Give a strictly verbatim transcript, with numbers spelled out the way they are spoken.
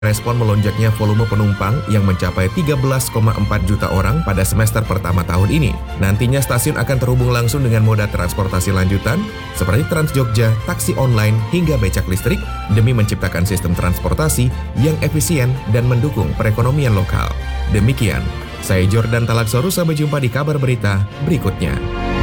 Respon melonjaknya volume penumpang yang mencapai tiga belas koma empat juta orang pada semester pertama tahun ini. Nantinya stasiun akan terhubung langsung dengan moda transportasi lanjutan seperti Trans Jogja, taksi online, hingga becak listrik demi menciptakan sistem transportasi yang efisien dan mendukung perekonomian lokal. Demikian, saya Jordan Talaksoru, sampai jumpa di kabar berita berikutnya.